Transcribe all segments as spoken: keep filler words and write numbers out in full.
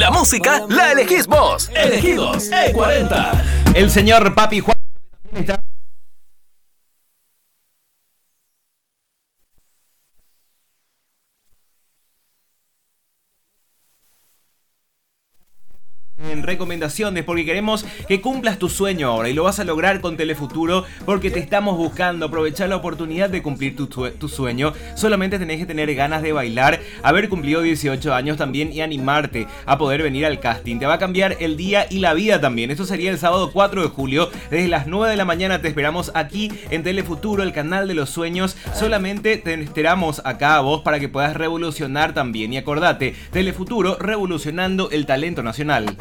La música la elegís vos. Elegidos E cuarenta. El señor Papi Juan está en recomendaciones porque queremos que cumplas tu sueño ahora y lo vas a lograr con Telefuturo porque te estamos buscando. Aprovechar la oportunidad de cumplir tu, tu sueño. Solamente tenés que tener ganas de bailar, haber cumplido dieciocho años también y animarte a poder venir al casting. Te va a cambiar el día y la vida también. Esto sería el sábado cuatro de julio. Desde las nueve de la mañana te esperamos aquí en Telefuturo, el canal de los sueños. Solamente te esperamos acá a vos para que puedas revolucionar también. Y acordate, Telefuturo revolucionando el talento nacional.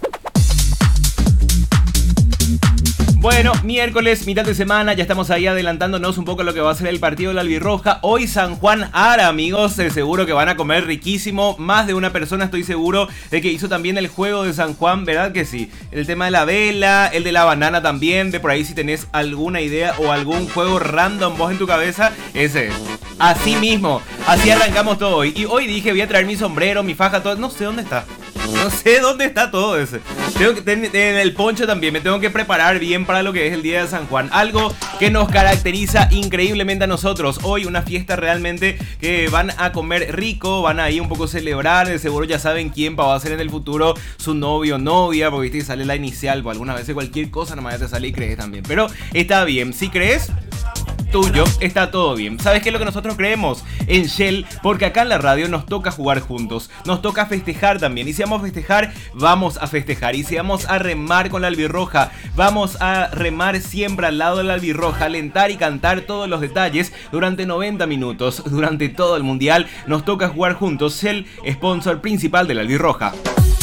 Bueno, miércoles, mitad de semana, ya estamos ahí adelantándonos un poco lo que va a ser el partido de la Albirroja. Hoy San Juan Ara, amigos, eh, seguro que van a comer riquísimo. Más de una persona estoy seguro de que hizo también el juego de San Juan, ¿verdad que sí? El tema de la vela, el de la banana también, de por ahí si tenés alguna idea o algún juego random vos en tu cabeza, ese es. Así mismo, así arrancamos todo hoy. Y hoy dije, voy a traer mi sombrero, mi faja, todo, no sé dónde está. No sé dónde está todo ese. Tengo que tener en el poncho también. Me tengo que preparar bien para lo que es el día de San Juan. Algo que nos caracteriza increíblemente a nosotros. Hoy una fiesta realmente que van a comer rico. Van a ir un poco a celebrar. De seguro ya saben quién va a ser en el futuro su novio o novia. Porque viste que sale la inicial. Pues algunas veces cualquier cosa nomás ya te sale y crees también. Pero está bien. Si crees, tuyo, está todo bien. ¿Sabes qué es lo que nosotros creemos? En Shell, porque acá en la radio nos toca jugar juntos, nos toca festejar también. Y si vamos a festejar, vamos a festejar. Y si vamos a remar con la albirroja, vamos a remar siempre al lado de la albirroja, alentar y cantar todos los detalles durante noventa minutos. Durante todo el mundial nos toca jugar juntos. Shell, sponsor principal de la albirroja.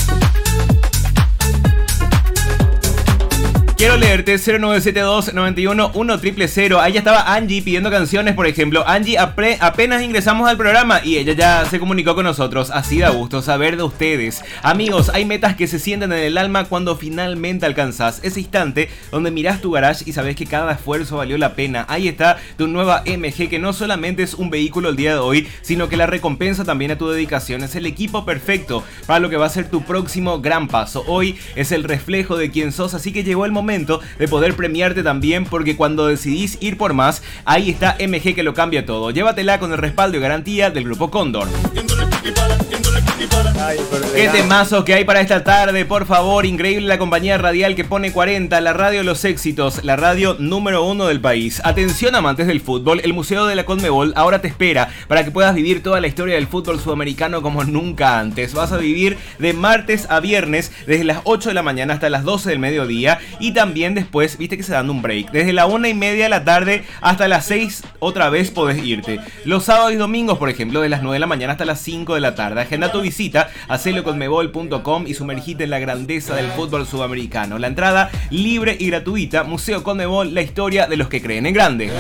Quiero leerte cero nueve siete dos nueve uno uno cero cero cero. Ahí ya estaba Angie pidiendo canciones, por ejemplo. Angie, apenas ingresamos al programa y ella ya se comunicó con nosotros. Así da gusto saber de ustedes. Amigos, hay metas que se sienten en el alma cuando finalmente alcanzás ese instante donde mirás tu garage y sabes que cada esfuerzo valió la pena. Ahí está tu nueva M G, que no solamente es un vehículo el día de hoy, sino que la recompensa también a tu dedicación. Es el equipo perfecto para lo que va a ser tu próximo gran paso. Hoy es el reflejo de quién sos, así que llegó el momento de poder premiarte también, porque cuando decidís ir por más, ahí está M G que lo cambia todo. Llévatela con el respaldo y garantía del Grupo Cóndor. Qué temazos que hay para esta tarde, por favor. Increíble la compañía radial que pone cuarenta, la radio de los éxitos, la radio número uno del país. Atención, amantes del fútbol, el Museo de la Conmebol ahora te espera para que puedas vivir toda la historia del fútbol sudamericano como nunca antes. Vas a vivir de martes a viernes desde las ocho de la mañana hasta las doce del mediodía, y también después, viste que se dan un break, desde la una y media de la tarde hasta las seis otra vez podés irte. Los sábados y domingos, por ejemplo, de las nueve de la mañana hasta las cinco de la tarde. Agenda tu visita, hacelo conmebol punto com y sumergite en la grandeza del fútbol sudamericano. La entrada libre y gratuita. Museo Conmebol, la historia de los que creen en grande.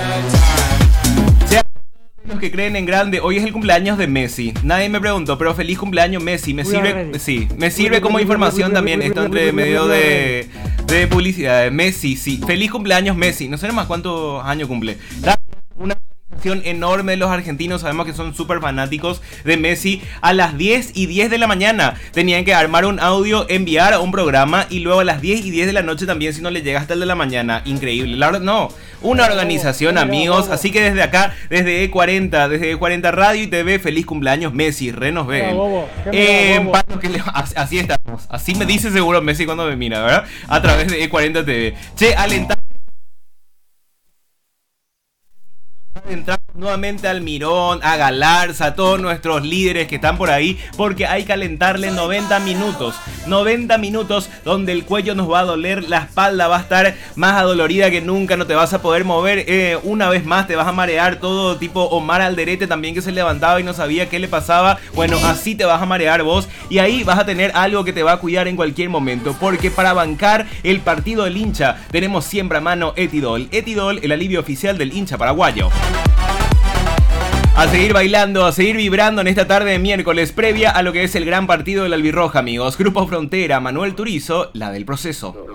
Los que creen en grande, hoy es el cumpleaños de Messi. Nadie me preguntó, pero feliz cumpleaños Messi. Me sirve, sí, me sirve como información también esto entre medio de, de publicidad. Messi, sí, feliz cumpleaños Messi. No sé más cuántos años cumple. Una enorme de los argentinos, sabemos que son súper fanáticos de Messi. A las diez y diez de la mañana tenían que armar un audio, enviar a un programa, y luego a las diez y diez de la noche también, si no le llega hasta el de la mañana. Increíble, la verdad, no, una organización, amigos. Así que desde acá, desde E cuarenta, desde E cuarenta Radio y T V, feliz cumpleaños Messi, re nos ven. Eh, así estamos, así me dice seguro Messi cuando me mira, ¿verdad? A través de E cuarenta T V. Che, alentar. Entramos nuevamente al Mirón, a Galarza, a todos nuestros líderes que están por ahí, porque hay que alentarle noventa minutos. noventa minutos donde el cuello nos va a doler, la espalda va a estar más adolorida que nunca, no te vas a poder mover. Eh, una vez más te vas a marear, todo tipo Omar Alderete también, que se levantaba y no sabía qué le pasaba. Bueno, así te vas a marear vos, y ahí vas a tener algo que te va a cuidar en cualquier momento, porque para bancar el partido del hincha tenemos siempre a mano Etidol. Etidol, el alivio oficial del hincha paraguayo. A seguir bailando, a seguir vibrando en esta tarde de miércoles, previa a lo que es el gran partido de la Albirroja, amigos. Grupo Frontera, Manuel Turizo, la del proceso.